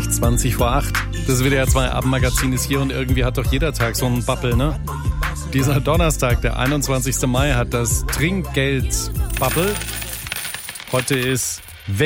Gleich 20 vor 8. Das WDR 2 Abendmagazin ist hier und irgendwie hat doch jeder Tag so einen Babbel, ne? Dieser Donnerstag, der 21. Mai, hat das Trinkgeld-Babbel. Heute ist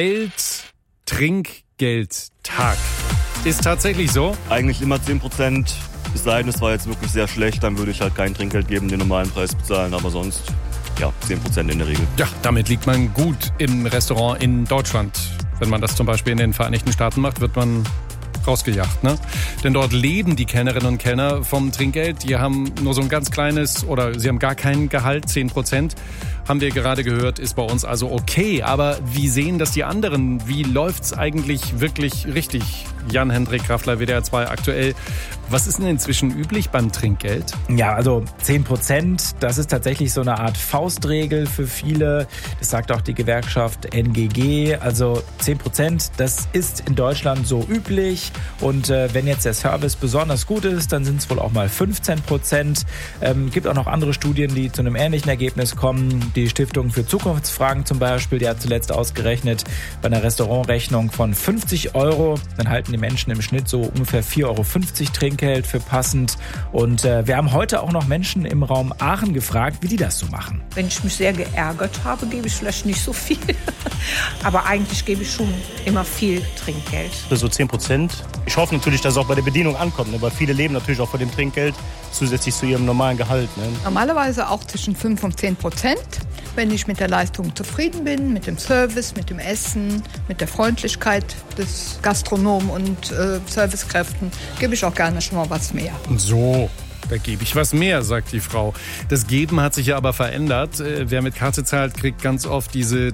Welt-Trinkgeld-Tag. Ist tatsächlich so? Eigentlich immer 10%. Es sei denn, es war jetzt wirklich sehr schlecht, dann würde ich halt kein Trinkgeld geben, den normalen Preis bezahlen. Aber sonst, ja, 10% in der Regel. Ja, damit liegt man gut im Restaurant in Deutschland. Wenn man das zum Beispiel in den Vereinigten Staaten macht, wird man rausgejagt, ne? Denn dort leben die Kellnerinnen und Kellner vom Trinkgeld. Die haben nur so ein ganz kleines oder sie haben gar kein Gehalt, 10%. Haben wir gerade gehört, ist bei uns also okay. Aber wie sehen das die anderen? Wie läuft's eigentlich wirklich richtig? Jan-Hendrik Graffler, WDR 2 aktuell. Was ist denn inzwischen üblich beim Trinkgeld? Ja, also 10%, das ist tatsächlich so eine Art Faustregel für viele. Das sagt auch die Gewerkschaft NGG. Also 10%, das ist in Deutschland so üblich. Und wenn jetzt der Service besonders gut ist, dann sind es wohl auch mal 15%. Gibt auch noch andere Studien, die zu einem ähnlichen Ergebnis kommen. Die Stiftung für Zukunftsfragen zum Beispiel, die hat zuletzt ausgerechnet, bei einer Restaurantrechnung von 50 €, dann halten die Menschen im Schnitt so ungefähr 4,50 € Trinkgeld für passend. Und wir haben heute auch noch Menschen im Raum Aachen gefragt, wie die das so machen. Wenn ich mich sehr geärgert habe, gebe ich vielleicht nicht so viel. Aber eigentlich gebe ich schon immer viel Trinkgeld. So 10%. Ich hoffe natürlich, dass es auch bei der Bedienung ankommt, ne? Weil viele leben natürlich auch von dem Trinkgeld zusätzlich zu ihrem normalen Gehalt. Ne? Normalerweise auch zwischen 5 und 10%. Wenn ich mit der Leistung zufrieden bin, mit dem Service, mit dem Essen, mit der Freundlichkeit des Gastronomen und Servicekräften, gebe ich auch gerne schon mal was mehr. So, da gebe ich was mehr, sagt die Frau. Das Geben hat sich ja aber verändert. Wer mit Karte zahlt, kriegt ganz oft diese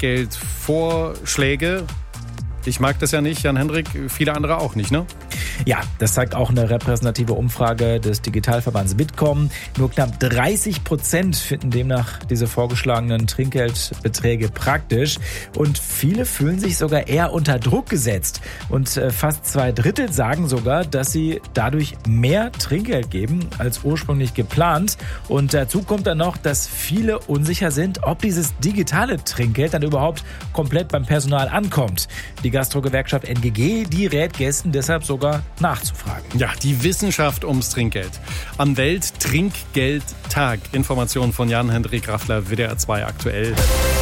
Trinkgeldvorschläge. Ich mag das ja nicht, Jan-Hendrik, viele andere auch nicht, ne? Ja, das zeigt auch eine repräsentative Umfrage des Digitalverbands Bitkom. Nur knapp 30% finden demnach diese vorgeschlagenen Trinkgeldbeträge praktisch. Und viele fühlen sich sogar eher unter Druck gesetzt. Und fast 2/3 sagen sogar, dass sie dadurch mehr Trinkgeld geben als ursprünglich geplant. Und dazu kommt dann noch, dass viele unsicher sind, ob dieses digitale Trinkgeld dann überhaupt komplett beim Personal ankommt. Die Gastro-Gewerkschaft NGG, die rät Gästen deshalb sogar nachzufragen. Ja, die Wissenschaft ums Trinkgeld. Am Welt-Trinkgeld-Tag. Informationen von Jan-Hendrik Graffler, WDR 2 aktuell.